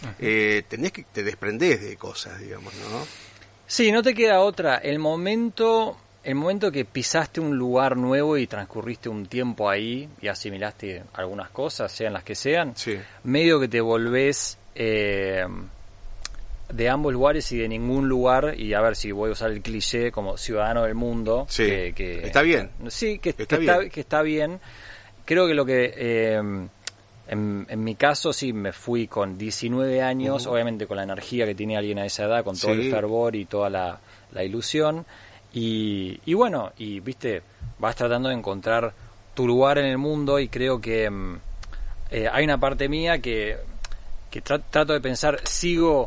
te desprendés de cosas, digamos, ¿no? Sí, no te queda otra. El momento que pisaste un lugar nuevo y transcurriste un tiempo ahí y asimilaste algunas cosas, sean las que sean, sí, medio que te volvés de ambos lugares y de ningún lugar, y a ver si voy a usar el cliché como ciudadano del mundo. Sí, que está bien. Sí, que está bien. Creo que lo que... en mi caso sí me fui con 19 años, obviamente con la energía que tiene alguien a esa edad, con todo el fervor y toda la ilusión, y bueno, y viste, vas tratando de encontrar tu lugar en el mundo, y creo que hay una parte mía que trato de pensar, sigo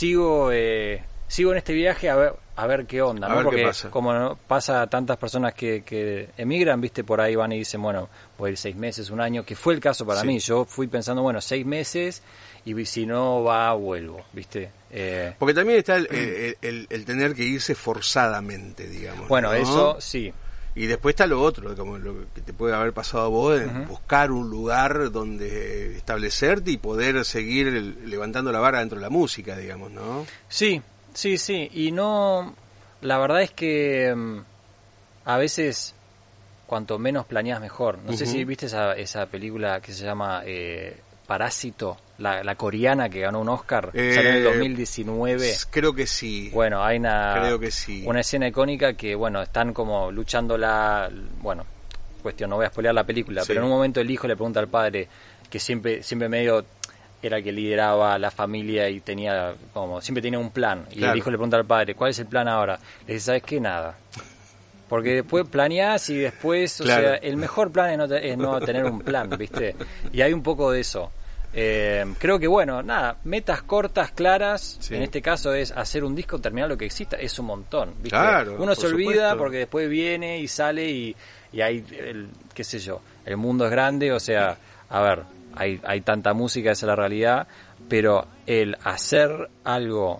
en este viaje a ver qué onda, ¿no? Porque como pasa a tantas personas que emigran, viste, por ahí van y dicen, bueno, voy a ir 6 meses, un año, que fue el caso para mí. Yo fui pensando, bueno, 6 meses y si no vuelvo, viste. Porque también está el tener que irse forzadamente, digamos. Bueno, ¿no? eso sí. Y después está lo otro, como lo que te puede haber pasado a vos, buscar un lugar donde establecerte y poder seguir levantando la vara dentro de la música, digamos, ¿no? Sí. Y no, la verdad es que a veces cuanto menos planeas mejor. No sé si viste esa película que se llama Parásito, la coreana que ganó un Oscar, salió en el 2019. Creo que sí. Bueno, hay creo que sí. Una escena icónica que, bueno, están como luchando bueno, cuestión, no voy a spoilear la película, pero en un momento el hijo le pregunta al padre, que siempre medio era el que lideraba la familia y siempre tenía un plan, y el hijo le pregunta al padre, ¿cuál es el plan ahora? Le dice, ¿sabes qué? Nada. Porque después planeás y después, o sea, el mejor plan es no tener un plan, ¿viste? Y hay un poco de eso. Creo que, bueno, nada, metas cortas, claras, en este caso es hacer un disco, terminar lo que exista, es un montón, ¿viste? Claro, uno se olvida porque después viene y sale y hay, qué sé yo, el mundo es grande, o sea, a ver, hay tanta música, esa es la realidad, pero el hacer algo,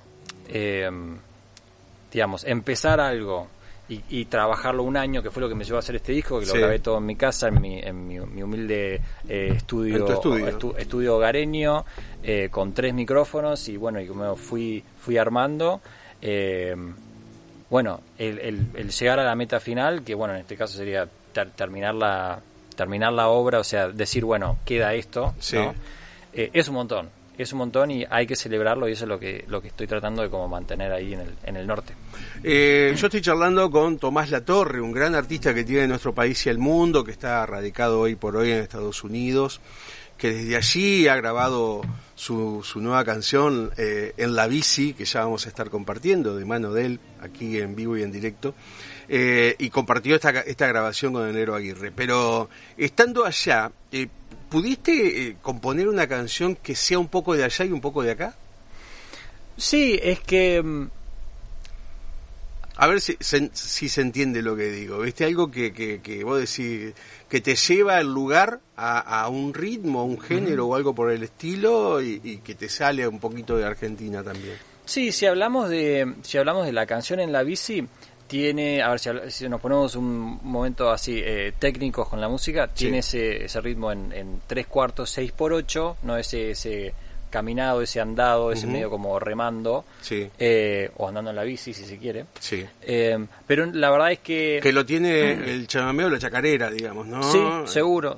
digamos, empezar algo y trabajarlo un año, que fue lo que me llevó a hacer este disco, que lo grabé todo en mi casa, en mi humilde estudio hogareño, con 3 micrófonos, y bueno, y como fui armando, bueno, el llegar a la meta final, que bueno, en este caso sería terminar la obra, o sea, decir, bueno, queda esto, ¿no? Es un montón y hay que celebrarlo, y eso es lo que estoy tratando de como mantener ahí en el norte. Yo estoy charlando con Tomás Latorre, un gran artista que tiene nuestro país y el mundo, que está radicado hoy por hoy en Estados Unidos, que desde allí ha grabado su nueva canción En la bici, que ya vamos a estar compartiendo de mano de él, aquí en vivo y en directo, y compartió esta grabación con el Negro Aguirre. Pero estando allá, ¿pudiste componer una canción que sea un poco de allá y un poco de acá? Sí, es que... A ver si se entiende lo que digo, ¿viste? Algo que vos decís, que te lleva el lugar a un ritmo, a un género o algo por el estilo, y que te sale un poquito de Argentina también. Sí, si hablamos de la canción En la bici, tiene, a ver si nos ponemos un momento así técnicos con la música, tiene ese ritmo en 3/4, 6/8, no ese caminado, ese andado, ese medio como remando, o andando en la bici si se quiere. Pero la verdad es que lo tiene el chamamé o la chacarera, digamos, ¿no? Sí, seguro.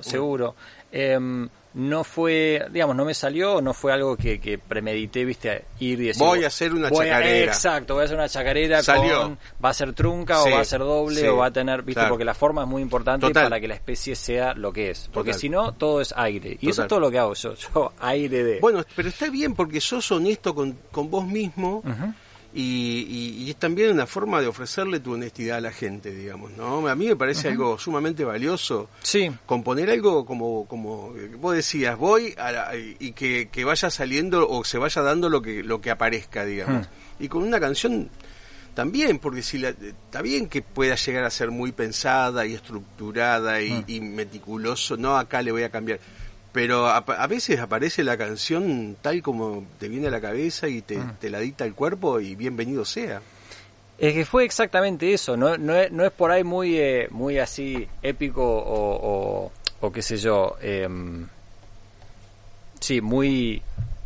No fue, digamos, no me salió, no fue algo que premedité, viste, ir y decir, voy a hacer una chacarera. Exacto, voy a hacer una chacarera. Salió. Va a ser trunca o va a ser doble o va a tener, viste, porque la forma es muy importante para que la especie sea lo que es. Porque si no, todo es aire. Y eso es todo lo que hago yo aire de... Bueno, pero está bien porque sos honesto con vos mismo. Y es también una forma de ofrecerle tu honestidad a la gente, digamos, ¿no? A mí me parece algo sumamente valioso. Componer algo como vos decías, y que vaya saliendo o se vaya dando lo que aparezca, digamos. Y con una canción también, porque está bien que pueda llegar a ser muy pensada y estructurada y meticuloso, no, acá le voy a cambiar. Pero a veces aparece la canción tal como te viene a la cabeza y te la dicta el cuerpo, y bienvenido sea. Es que fue exactamente eso, no es por ahí muy así épico o qué sé yo, sí, muy